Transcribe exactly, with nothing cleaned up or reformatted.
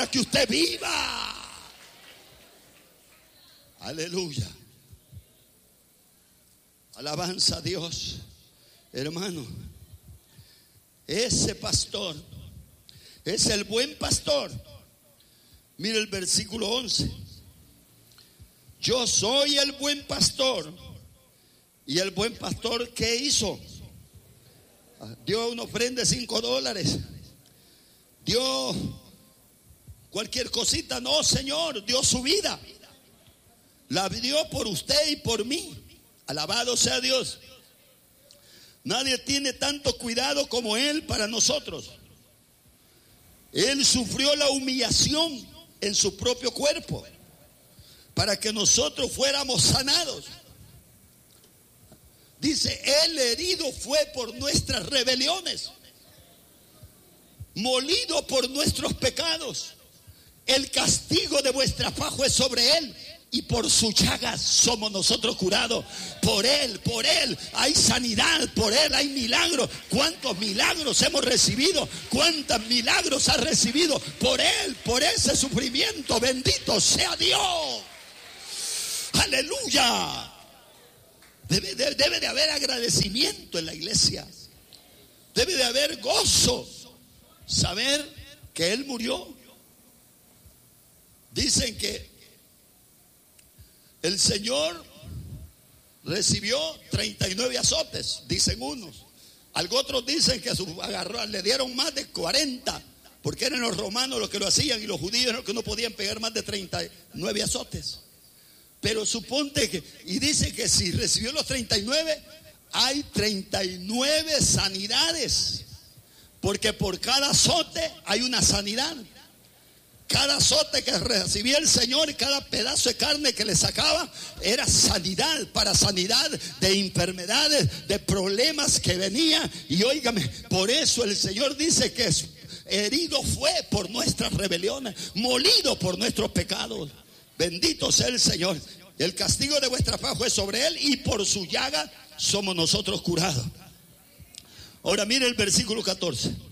que usted viva. Aleluya. Alabanza a Dios. Hermano, ese pastor es el buen pastor. Mire el versículo once. Yo soy el buen pastor. Y el buen pastor, ¿qué hizo? Dio una ofrenda de cinco dólares. Dio cualquier cosita. No, Señor, dio su vida. La dio por usted y por mí. Alabado sea Dios. Nadie tiene tanto cuidado como Él para nosotros. Él sufrió la humillación en su propio cuerpo para que nosotros fuéramos sanados. Dice, el herido fue por nuestras rebeliones, molido por nuestros pecados. El castigo de vuestra paz fue sobre Él, y por sus llagas somos nosotros curados. Por Él, por Él hay sanidad, por Él hay milagros. ¿Cuántos milagros hemos recibido? ¿Cuántos milagros ha recibido? Por Él, por ese sufrimiento. Bendito sea Dios. Aleluya. Debe de, debe de haber agradecimiento en la iglesia. Debe de haber gozo. Saber que Él murió. Dicen que el Señor recibió treinta y nueve azotes, dicen unos. Algo otros dicen que su, agarró, le dieron más de cuarenta, porque eran los romanos los que lo hacían y los judíos los que no podían pegar más de treinta y nueve azotes. Pero suponte que, y dice que si recibió los treinta y nueve, hay treinta y nueve sanidades, porque por cada azote hay una sanidad. Cada azote que recibía el Señor y cada pedazo de carne que le sacaba era sanidad, para sanidad de enfermedades, de problemas que venían. Y óigame, por eso el Señor dice que herido fue por nuestras rebeliones, molido por nuestros pecados. Bendito sea el Señor. El castigo de vuestra paz fue sobre Él, y por su llaga somos nosotros curados. Ahora mire el versículo catorce.